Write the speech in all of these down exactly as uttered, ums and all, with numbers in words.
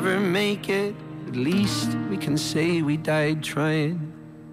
never make it, at least we can say we died trying.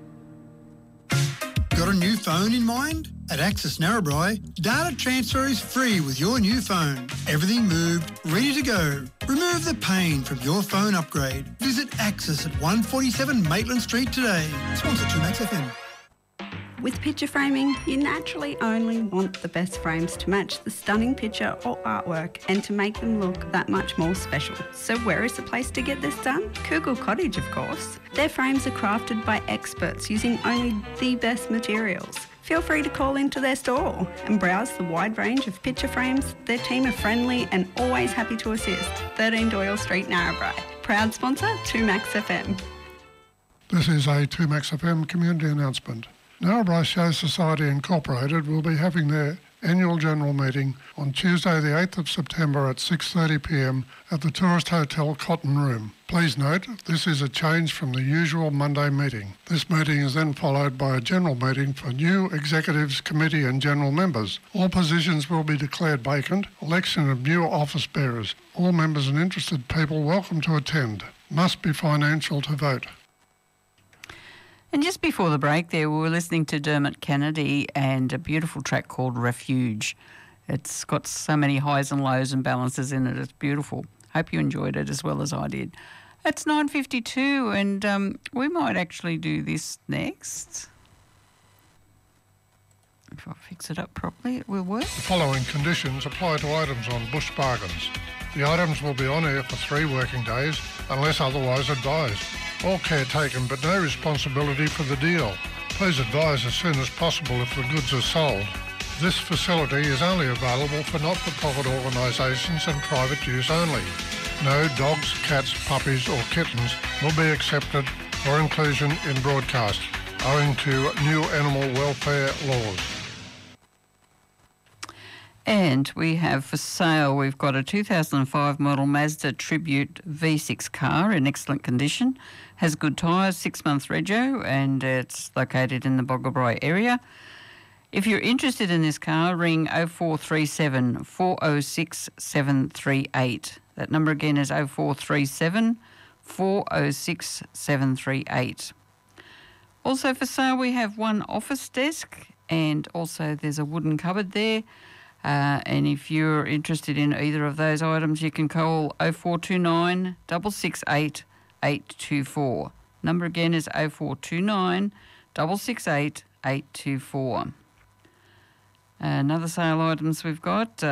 Got a new phone in mind? At Access Narrabri, data transfer is free with your new phone. Everything moved, ready to go. Remove the pain from your phone upgrade. Visit Access at one forty-seven Maitland Street today. Sponsor two Max F M. With picture framing, you naturally only want the best frames to match the stunning picture or artwork and to make them look that much more special. So where is the place to get this done? Kugel Cottage, of course. Their frames are crafted by experts using only the best materials. Feel free to call into their store and browse the wide range of picture frames. Their team are friendly and always happy to assist. thirteen Doyle Street, Narrabri. Proud sponsor, two Max F M. This is a two Max F M community announcement. Narrabri Show Society Incorporated will be having their annual general meeting on Tuesday the eighth of September at six thirty p m at the Tourist Hotel Cotton Room. Please note, this is a change from the usual Monday meeting. This meeting is then followed by a general meeting for new Executives Committee and General Members. All positions will be declared vacant. Election of new office bearers. All members and interested people welcome to attend. Must be financial to vote. And just before the break there, we were listening to Dermot Kennedy and a beautiful track called Refuge. It's got so many highs and lows and balances in it. It's beautiful. Hope you enjoyed it as well as I did. It's nine fifty-two and um, we might actually do this next. If I fix it up properly, it will work. The following conditions apply to items on Bush Bargains. The items will be on air for three working days unless otherwise advised. All care taken but no responsibility for the deal. Please advise as soon as possible if the goods are sold. This facility is only available for not-for-profit organisations and private use only. No dogs, cats, puppies or kittens will be accepted for inclusion in broadcast, owing to new animal welfare laws. And we have for sale, we've got a two thousand five model Mazda Tribute V six car in excellent condition, has good tyres, six month rego, and it's located in the Boggabri area. If you're interested in this car, ring oh four three seven, four oh six, seven three eight. That number again is oh four three seven, four oh six, seven three eight. Also for sale, we have one office desk and also there's a wooden cupboard there. Uh, and if you're interested in either of those items, you can call oh four two nine, six six eight, eight two four. Number again is oh four two nine, six six eight, eight two four. Uh, another sale items we've got. Uh,